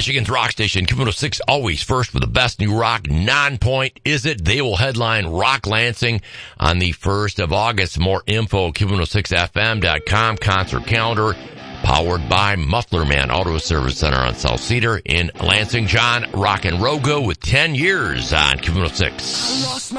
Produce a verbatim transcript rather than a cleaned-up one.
Michigan's rock station, Q one oh six, always first with the best new rock. Non-point, is it? They will headline Rock Lansing on the first of August. More info, Q one oh six F M dot com, concert calendar, powered by Muffler Man Auto Service Center on South Cedar in Lansing. John Rock and Rogo with ten years on Q one oh six.